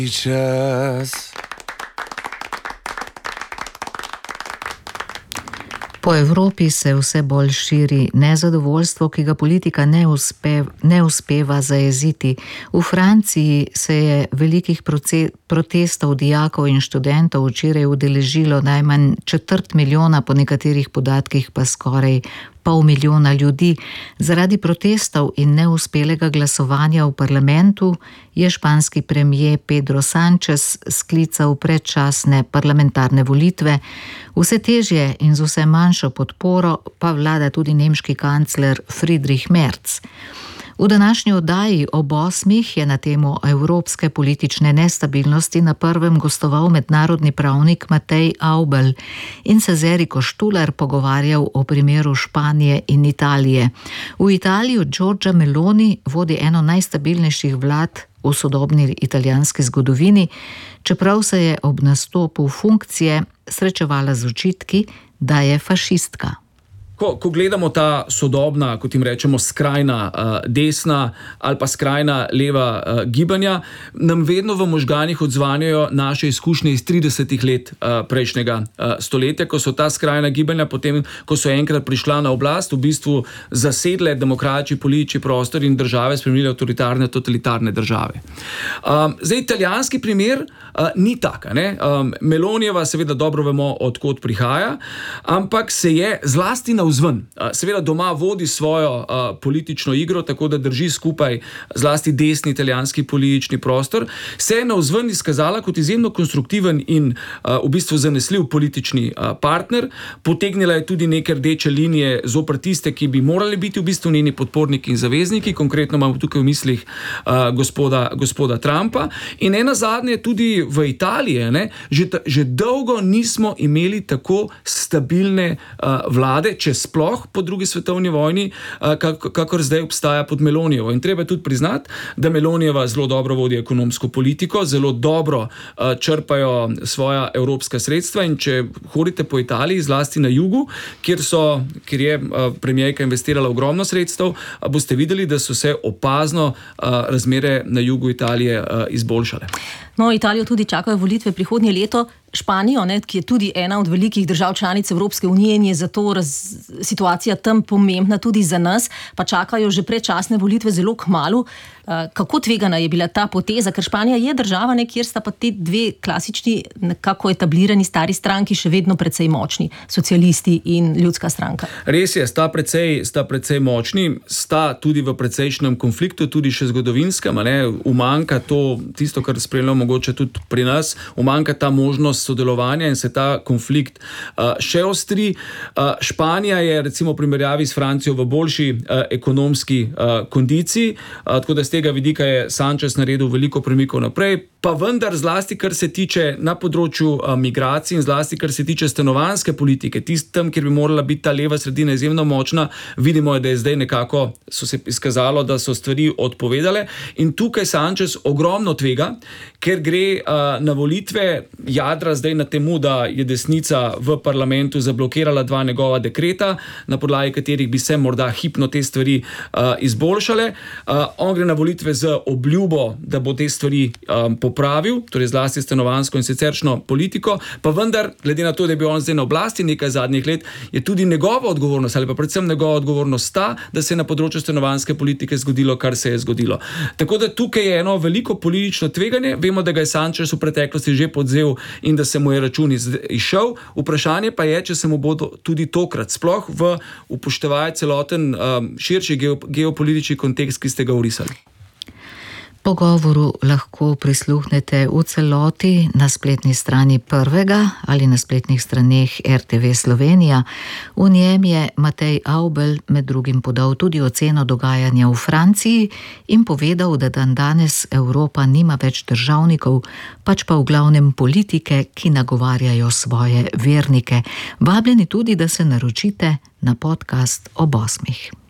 Po Evropi se vse bolj širi nezadovoljstvo, ki ga politika ne uspeva zajeziti. V Franciji se je velikih protestov dijakov in študentov včeraj udeležilo najmanj 250,000, po nekaterih podatkih pa skoraj 500,000 ljudi. Zaradi protestov in neuspelega glasovanja v parlamentu je španski premier Pedro Sánchez sklical predčasne parlamentarne volitve. Vse težje in z vse manjšo podporo pa vlada tudi nemški kancler Friedrich Merz. V današnji oddaji ob 8 je na temo evropske politične nestabilnosti na prvem gostoval mednarodni pravnik Matej Avbelj in se z Eriko Štular pogovarjal o primeru Španije in Italije. V Italiji Giorgia Meloni vodi eno najstabilnejših vlad v sodobni italijanski zgodovini, čeprav se je ob nastopu funkcije srečevala z očitki, da je fašistka. Ko gledamo ta sodobna, kot jim rečemo, skrajna desna ali pa skrajna leva gibanja, nam vedno v možganih odzvanjajo naše izkušnje iz 30 let prejšnjega stoletja, ko so ta skrajna gibanja potem, ko so enkrat prišla na oblast, v bistvu zasedle demokratični politični prostor in države spremenile avtoritarne, totalitarne države. Zdaj, italijanski primer ni taka. Melonijeva seveda dobro vemo, od kod prihaja, ampak se je zlasti navzven. Seveda doma vodi svojo politično igro, tako da drži skupaj zlasti desni italijanski politični prostor, se je navzven izkazala kot izjemno konstruktiven in v bistvu zanesljiv politični partner. Potegnila je tudi neke rdeče linije zoper tiste, ki bi morali biti v bistvu njeni podporniki in zavezniki, konkretno imamo tukaj v mislih gospoda Trumpa. In nenazadnje tudi v Italiji, že dolgo nismo imeli tako stabilne vlade, če sploh po drugi svetovni vojni, kakor zdaj obstaja pod Melonijevo. In treba tudi priznati, da Melonijeva zelo dobro vodi ekonomsko politiko, zelo dobro črpajo svoja evropska sredstva in če hodite po Italiji, zlasti na jugu, kjer je premijerka investirala ogromno sredstev, boste videli, da so se opazno razmere na jugu Italije izboljšale. No, Italijo tudi čakajo volitve prihodnje leto. Španijo, ki je tudi ena od velikih držav članic Evropske unije in je zato situacija tam pomembna tudi za nas, pa čakajo že predčasne volitve zelo kmalu. Kako tvegana je bila ta poteza? Ker Španija je država, kjer sta pa te dve klasični, nekako etablirani stari stranki še vedno precej močni, socialisti in ljudska stranka. Res je, sta precej močni, sta tudi v precejšnjem konfliktu, tudi še zgodovinskem, umanjka to, tisto, kar spremljamo mogoče tudi pri nas, umanjka ta možnost sodelovanja in se ta konflikt še ostri. Španija je recimo v primerjavi s Francijo v boljši ekonomski kondiciji, tako da z tega vidika je Sánchez naredil veliko premikov naprej, pa vendar zlasti, kar se tiče na področju migracij in zlasti, kar se tiče stanovanjske politike, tistem, kjer bi morala biti ta leva sredina izjemno močna, vidimo, da je zdaj nekako so se izkazalo, da so stvari odpovedale in tukaj Sánchez ogromno tvega, ker gre na volitve jadra zdaj na temu, da je desnica v parlamentu zablokirala 2 njegova dekreta, na podlagi katerih bi se morda hipno te stvari izboljšale. On gre na volitve z obljubo, da bo te stvari popravil, torej zlasti stanovanjsko in siceršno politiko, pa vendar, glede na to, da je bil on zdaj na oblasti nekaj zadnjih let, je tudi njegova odgovornost, ali pa predvsem njegova odgovornost ta, da se je na področju stanovanjske politike zgodilo, kar se je zgodilo. Tako da tukaj je eno veliko politično tveganje, vemo, da ga je Sánchez v preteklosti že podzel in da se mu je račun izšel. Vprašanje pa je, če se mu bodo tudi tokrat, sploh v upoštevaje celoten širši geopolitični kontekst, ki ste ga orisali. Pogovoru lahko prisluhnete v celoti na spletni strani Prvega ali na spletnih straneh RTV Slovenija. V njem je Matej Avbelj med drugim podal tudi oceno dogajanja v Franciji in povedal, da dandanes Evropa nima več državnikov, pač pa v glavnem politike, ki nagovarjajo svoje vernike. Vabljeni tudi, da se naročite na podcast ob 8.